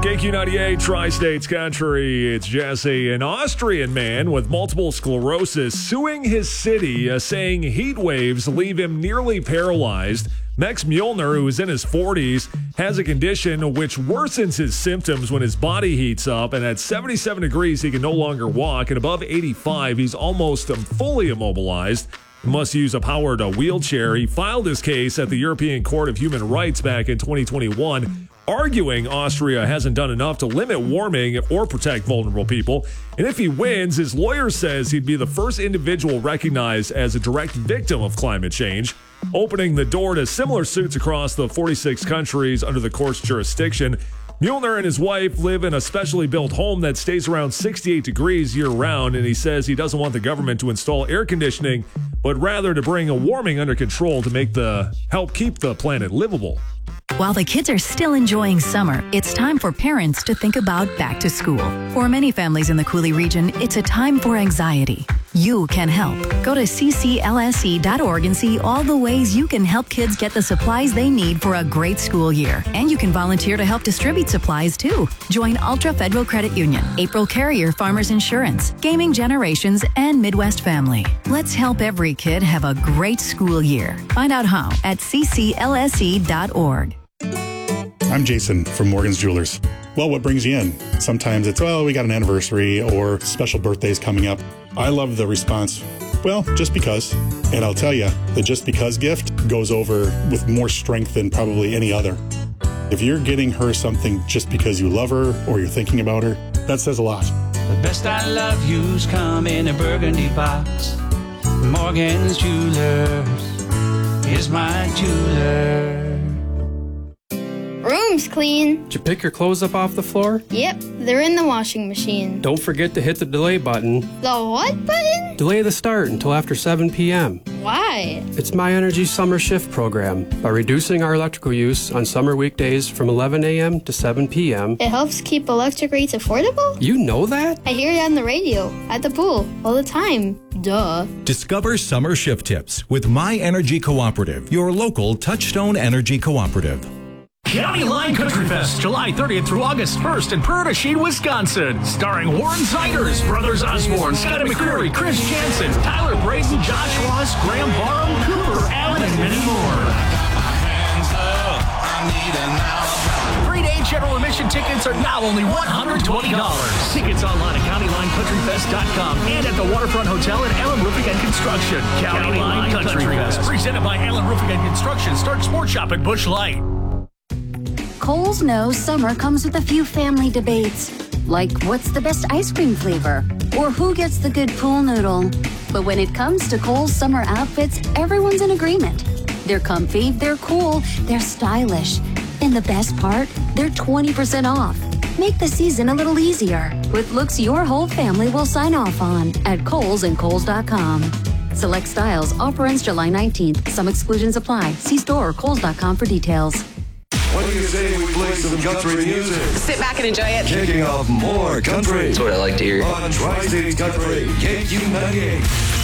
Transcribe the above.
KQ98 Tri-States Country. It's Jesse, an Austrian man with multiple sclerosis, suing his city, saying heat waves leave him nearly paralyzed. Max Muehlner, who is in his 40s, has a condition which worsens his symptoms when his body heats up, and at 77 degrees, he can no longer walk, and above 85, he's almost fully immobilized. He must use a powered wheelchair. He filed his case at the European Court of Human Rights back in 2021, arguing Austria hasn't done enough to limit warming or protect vulnerable people. And if he wins, his lawyer says he'd be the first individual recognized as a direct victim of climate change, opening the door to similar suits across the 46 countries under the court's jurisdiction. Muehlner and his wife live in a specially built home that stays around 68 degrees year-round, and he says he doesn't want the government to install air conditioning, but rather to bring a warming under control to help keep the planet livable. While the kids are still enjoying summer, it's time for parents to think about back to school. For many families in the Coulee region, it's a time for anxiety. You can help. Go to cclse.org and see all the ways you can help kids get the supplies they need for a great school year. And you can volunteer to help distribute supplies too. Join Ultra Federal Credit Union, April Carrier Farmers Insurance, Gaming Generations, and Midwest Family. Let's help every kid have a great school year. Find out how at cclse.org. I'm Jason from Morgan's Jewelers. Well, what brings you in? Sometimes it's, we got an anniversary or special birthdays coming up. I love the response, just because. And I'll tell you, the just because gift goes over with more strength than probably any other. If you're getting her something just because you love her or you're thinking about her, that says a lot. The best I love you's come in a burgundy box. Morgan's Jewelers is my jeweler. Room's clean. Did you pick your clothes up off the floor? Yep, they're in the washing machine. Don't forget to hit the delay button. The what button? Delay the start until after 7 p.m. Why? It's My Energy Summer Shift program. By reducing our electrical use on summer weekdays from 11 a.m. to 7 p.m. It helps keep electric rates affordable? You know that? I hear it on the radio, at the pool, all the time. Duh. Discover summer shift tips with My Energy Cooperative, your local Touchstone Energy Cooperative. County Line Country Fest, July 30th through August 1st in Purtashine, Wisconsin. Starring Warren Siders, Brothers Osborne, Scotty McCreery, Chris Jansen, Tyler Braden, Josh Ross, Graham Barham, Cooper Allen, and many more. 3-day general admission tickets are now only $120. Tickets online at CountyLineCountryFest.com and at the Waterfront Hotel at Allen Roofing and Construction. County Line Country Fest, presented by Allen Roofing and Construction. Start Sport Shop at Busch Light. Kohl's knows summer comes with a few family debates, like what's the best ice cream flavor, or who gets the good pool noodle. But when it comes to Kohl's summer outfits, everyone's in agreement. They're comfy, they're cool, they're stylish. And the best part, they're 20% off. Make the season a little easier with looks your whole family will sign off on at Kohl's and Kohls.com. Select styles, offer ends July 19th. Some exclusions apply. See store or Kohls.com for details. What do you say we play some country music? Sit back and enjoy it. Kicking off more country. That's what I like to hear. On Tri-States Country, KQ98.